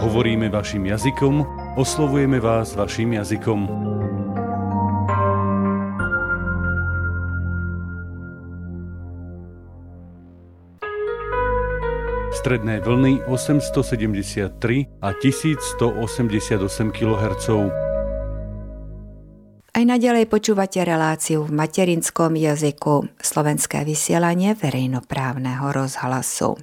Hovoríme vašim jazykom, oslovujeme vás vašim jazykom. Stredné vlny 873 a 1188 kHz. Aj naďalej počúvate reláciu v materinskom jazyku Slovenské vysielanie verejnoprávneho rozhlasu.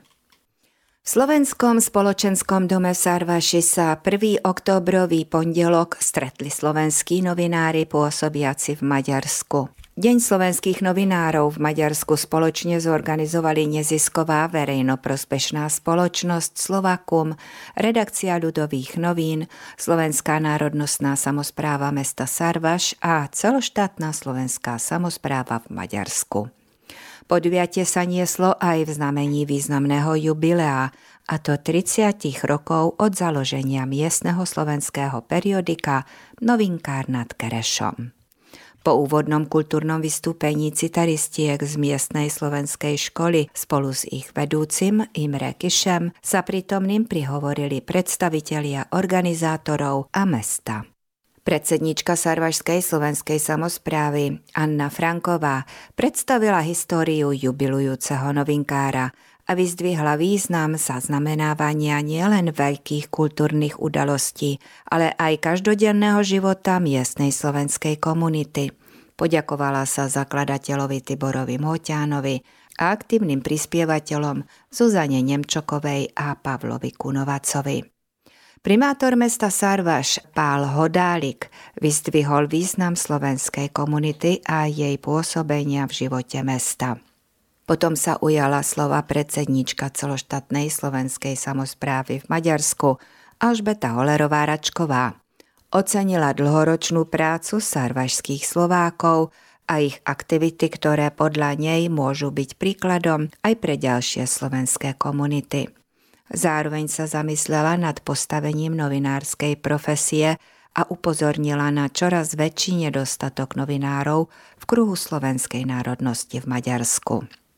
V Slovenskom spoločenskom dome v Sarvaši sa 1. októbrový pondelok stretli slovenskí novinári pôsobiaci v Maďarsku. Deň slovenských novinárov v Maďarsku spoločne zorganizovali nezisková verejnoprospešná spoločnosť Slovakum, redakcia Ľudových novín, Slovenská národnostná samospráva mesta Sarvaš a celoštátna slovenská samospráva v Maďarsku. Podujatie sa nieslo aj v znamení významného jubilea, a to 30 rokov od založenia miestneho slovenského periodika Novinkár nad Kerešom. Po úvodnom kultúrnom vystúpení citaristiek z miestnej slovenskej školy spolu s ich vedúcim Imre Kišem sa prítomným prihovorili predstavitelia organizátorov a mesta. Predsedníčka Sarvašskej slovenskej samosprávy Anna Franková predstavila históriu jubilujúceho novinkára a vyzdvihla význam zaznamenávania nielen veľkých kultúrnych udalostí, ale aj každodenného života miestnej slovenskej komunity. Poďakovala sa zakladateľovi Tiborovi Moťánovi a aktívnym prispievateľom Zuzane Nemčokovej a Pavlovi Kunovacovi. Primátor mesta Sarvaš Pál Hodálik vyzdvihol význam slovenskej komunity a jej pôsobenia v živote mesta. Potom sa ujala slova predsedníčka celoštátnej slovenskej samosprávy v Maďarsku Alžbeta Holerová-Račková. Ocenila dlhoročnú prácu sarvašských Slovákov a ich aktivity, ktoré podľa nej môžu byť príkladom aj pre ďalšie slovenské komunity. Zároveň sa zamyslela nad postavením novinárskej profesie a upozornila na čoraz väčší nedostatok novinárov v kruhu slovenskej národnosti v Maďarsku.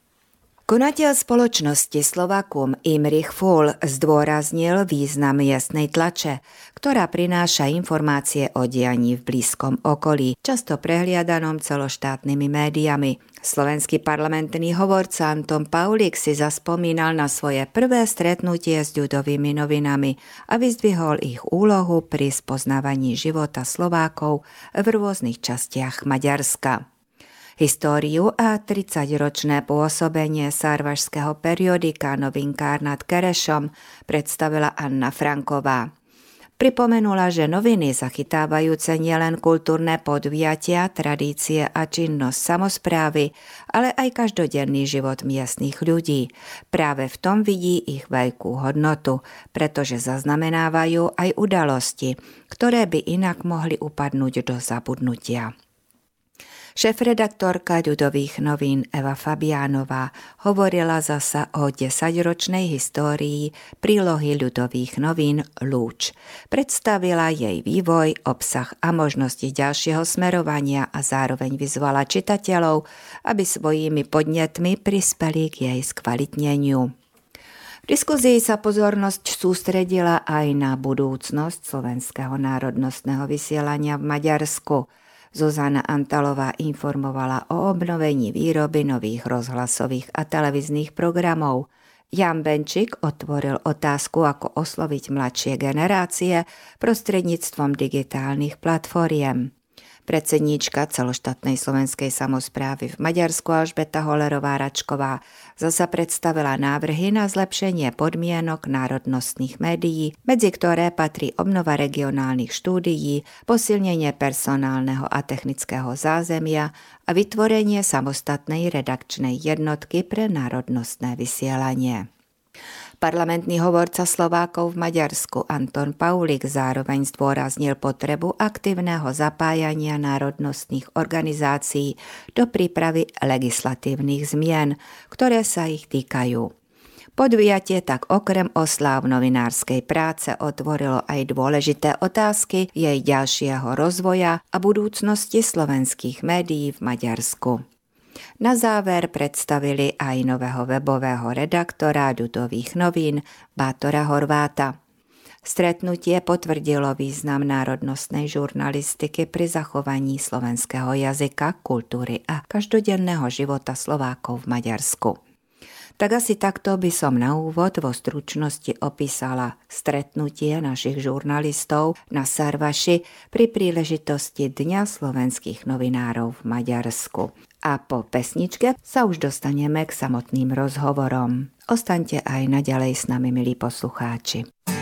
Konateľ spoločnosti Slovakum Imrich Fúl zdôraznil význam miestnej tlače, ktorá prináša informácie o dianí v blízkom okolí, často prehliadanom celoštátnymi médiami. Slovenský parlamentný hovorca Anton Paulík si zaspomínal na svoje prvé stretnutie s ľudovými novinami a vyzdvihol ich úlohu pri spoznávaní života Slovákov v rôznych častiach Maďarska. Históriu a 30-ročné pôsobenie sarvašského periodika Novinkár nad Kerešom predstavila Anna Franková. Pripomenula, že noviny zachytávajúce nielen kultúrne podujatia, tradície a činnosť samosprávy, ale aj každodenný život miestnych ľudí. Práve v tom vidí ich veľkú hodnotu, pretože zaznamenávajú aj udalosti, ktoré by inak mohli upadnúť do zabudnutia. Šéfredaktorka Ľudových novín Eva Fabiánová hovorila zasa o 10-ročnej histórii prílohy Ľudových novín Lúč. Predstavila jej vývoj, obsah a možnosti ďalšieho smerovania a zároveň vyzvala čitateľov, aby svojimi podnetmi prispeli k jej skvalitneniu. V diskuzii sa pozornosť sústredila aj na budúcnosť slovenského národnostného vysielania v Maďarsku. Zuzana Antalová informovala o obnovení výroby nových rozhlasových a televíznych programov. Jan Benčík otvoril otázku, ako osloviť mladšie generácie prostredníctvom digitálnych platformiem. Predsedníčka celoštátnej slovenskej samosprávy v Maďarsku Alžbeta Holerová-Račková zasa predstavila návrhy na zlepšenie podmienok národnostných médií, medzi ktoré patrí obnova regionálnych štúdií, posilnenie personálneho a technického zázemia a vytvorenie samostatnej redakčnej jednotky pre národnostné vysielanie. Parlamentný hovorca Slovákov v Maďarsku Anton Paulík zároveň zdôraznil potrebu aktívneho zapájania národnostných organizácií do prípravy legislatívnych zmien, ktoré sa ich týkajú. Podujatie tak okrem osláv novinárskej práce otvorilo aj dôležité otázky jej ďalšieho rozvoja a budúcnosti slovenských médií v Maďarsku. Na záver predstavili aj nového webového redaktora Ľudových novín Bátora Horváta. Stretnutie potvrdilo význam národnostnej žurnalistiky pri zachovaní slovenského jazyka, kultúry a každodenného života Slovákov v Maďarsku. Tak asi takto by som na úvod vo stručnosti opísala stretnutie našich žurnalistov na Sarvaši pri príležitosti Dňa slovenských novinárov v Maďarsku. A po pesničke sa už dostaneme k samotným rozhovorom. Ostaňte aj naďalej s nami, milí poslucháči.